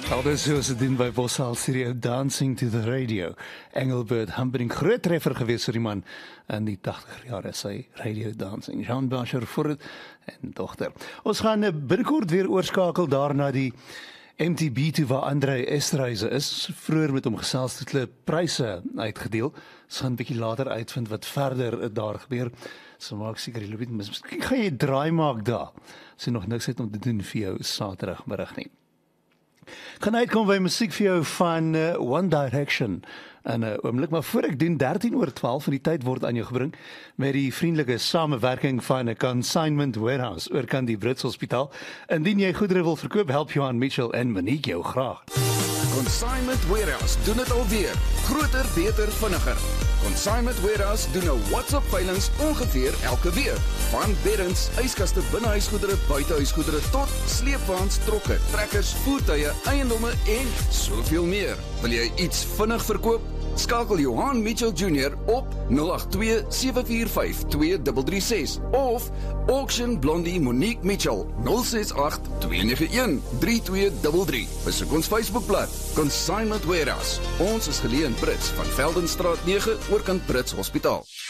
Aldus soos dit doen by Boshal Studio Dancing to the Radio. Engelbert Humperdinck, groot treffer gewees vir die man in die 80er jare, sy radio dancing. Jean Basher voor het en dochter. Ons gaan binnekort weer oorskakel daar na die MTB toe waar André Estreise is. Vroeër met hom gesels het hulle pryse uitgedeel. Ons gaan 'n bietjie later uitvind wat verder daar gebeur. So maak seker jy loop nie mis. Miskien gaan jy draai maak daar. As jy nog niks het om te doen vir jou Saterdagmiddag nie. Kan uitkom by musiek vir jou van One Direction in 'n oomblik, maar voor ek doen 13:12 van die tyd word aan jou gebring met die vriendelike samewerking van 'n Consignment Warehouse oorkant die Brits Hospitaal. Indien jy goedere wil verkoop, help Johan Mitchell en Monique jou graag. Consignment Warehouse doen dit alweer. Groter, beter, vinniger. Consignment Warehouse doen nou WhatsApp veilings ongeveer elke week. Van beddens, yskaste, binnehuisgoedere, buitehuisgoedere tot sleepwaens, trokke, trekkers, voertuie, eiendomme en soveel meer. Wil jy iets vinnig verkoop? Skakel Johan Mitchell Jr. op 082-745-2336 of Auction Blondie Monique Mitchell 068-291-3233. Besoek ons Facebookblad Consignment Warehouse. Ons is geleë in Brits van Veldenstraat 9 oorkant Brits Hospitaal.